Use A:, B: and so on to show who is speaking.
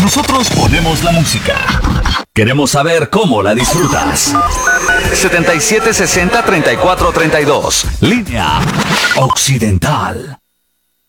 A: Nosotros ponemos la música. Queremos saber cómo la disfrutas. 7760-3432. Línea Occidental.